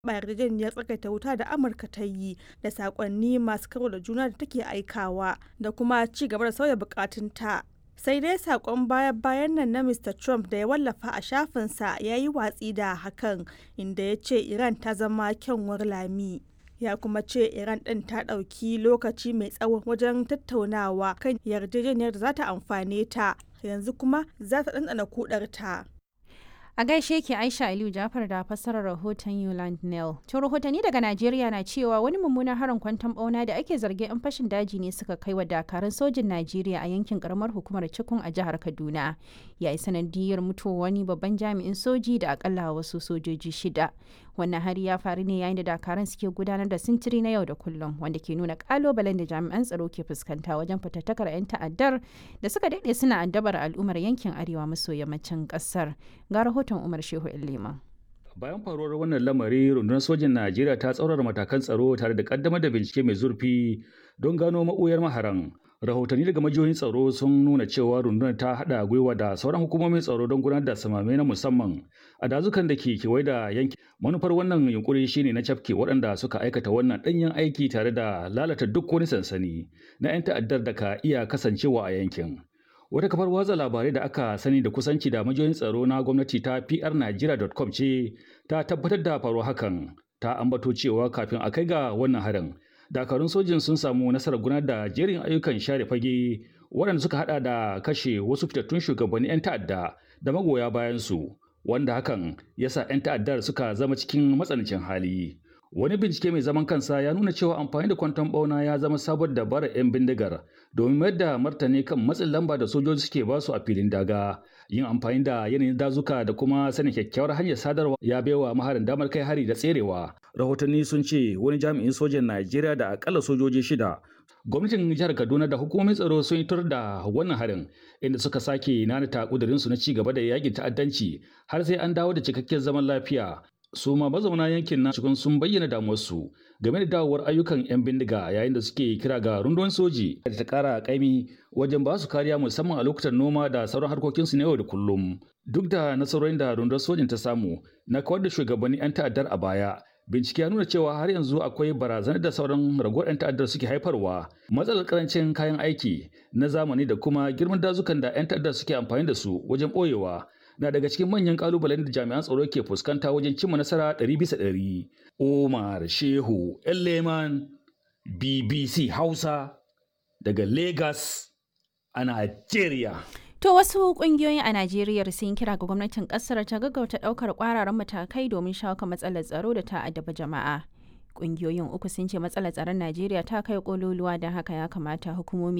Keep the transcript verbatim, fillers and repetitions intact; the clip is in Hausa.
ba yarjejeniyar tsagaita wuta da Amurka ta yi da sakonni masu karo da juna da take aikawa da kuma ci gaba da sauya bukatunta. Sai dai sakon baya-bayan nan na Mr Trump da ya wallafa a shafinsa ya yi watsi da hakan, inda ya ce Iran ta zama kyanwar lami. Ya kuma ce Iran ɗin ta ɗauki lokaci mai tsawo wajen tattaunawa kan yarjejeniyar da za ta amfane ta, yanzu kuma za ta ɗanɗana kudarta. A gaishe ki Aisha Aliyu Jafar da fassarar rahoton Yuland Neil. To rahotanni daga Najeriya na cewa wani mummunan harin kwanton bauna da ake zargin 'yan fashin daji ne suka kai wa dakarun sojin Najeriya a yankin karamar hukumar Cikun a jihar Kaduna. Ya yi sanadiyar mutuwar wani babban jami'in soji da akalla wasu sojoji shida. Wannan hari ya faru ne yayin da dakarun suke gudanar da sintiri na yau da kullum, wanda ke nuna kalubalen da jami'an tsaro ke fuskanta wajen fatattakar 'yan ta'addar da suka daɗe suna addabar al'ummar yankin arewa maso yammacin ƙasar. Ga rahoton Umar Shehu Illima. Bayan faruwar wannan lamari, rundunar sojin Najeriya ta tsaurara matakan tsaro tare da kaddamar da bincike mai zurfi don gano maɓoyar maharan. Rahotanni daga majiyoyin tsaro sun nuna cewa rundunar ta haɗa gwiwa da sauran hukumomin tsaro don gudanar da samame na musamman a dazukan da ke kewaye da yanki. Manufar wannan yunkuri shine na cafke waɗanda suka aikata wannan ɗanyen aiki tare da lalata duk wani sansani na 'yan ta'addar da ka iya kasancewa a yankin. Wata kafar watsa labarai da aka sani da kusanci da majiyoyin tsaro na gwamnati ta p r nigeria dot com ce ta tabbatar da faruwar hakan. Ta ambato cewa kafin a kai ga wannan harin, dakarun sojin sun samu nasarar gudanar da jerin ayyukan share fage waɗanda suka hada da kashe wasu fitattun shugabanni 'yan ta'adda da magoya bayansu, wanda hakan ya sa 'yan ta'addar suka zama cikin matsanancin hali. Wani bincike mai zaman kansa ya nuna cewa amfani da kwanton bauna ya zama sabon dabarar 'yan bindigar domin mayar da martani kan matsin lamba da sojoji suke basu a filin daga. Yin amfani da yanayin dazuka da kuma sanin kyakkyawar hanyar sadarwa ya baiwa maharin damar kai hari da tserewa. Rahotanni sun ce wani jami'in sojan Najeriya da akalla sojoji shida. Gwamnatin jihar Kaduna da hukumomin tsaro sun yi tur da wannan harin, inda suka sake nanata kudurinsu na ci gaba da yakin ta'addanci har sai an dawo da cikakken zaman lafiya. Su ma mazauna yankin na cikin sun bayyana damuwarsu game da dawowar ayyukan 'yan bindiga, yayin da suke kira ga rundunar soji da ta kara kaimi wajen ba su kariya musamman a lokutan noma da sauran harkokinsu na yau da kullum. Duk da nasarorin da rundunar sojin ta samu na kawar da shugabanni 'yan ta'addar a baya, bincike ya nuna cewa har yanzu akwai barazanar da sauran ragowar 'yan ta'addar suke haifarwa. Matsalar karancin kayan aiki na zamani da kuma girman dazukan da 'yan ta'addar suke amfani da su wajen ɓoyewa na daga cikin manyan kalubalen da jami'an tsaro ke fuskanta wajen cimma nasara ɗari bisa ɗari. Umar Shehu Elleman, B B C Hausa daga Lagos a Najeriya. To wasu kungiyoyi a Najeriya sun kira ga gwamnatin kasar ta gaggauta daukar kwararan matakai domin shawo kan matsalar tsaro da ta addaba jama'a. Kungiyoyin uku sun ce matsalar tsaron Najeriya ta kai kololuwa, don haka ya kamata hukumomi